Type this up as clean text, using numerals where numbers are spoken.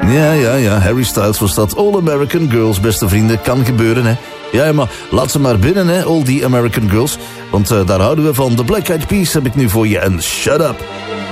Ja, Harry Styles was dat. All American Girls, beste vrienden, kan gebeuren, hè. Ja, maar laat ze maar binnen, hè, all die American Girls. Want daar houden we van. The Black Eyed Peas heb ik nu voor je en Shut Up.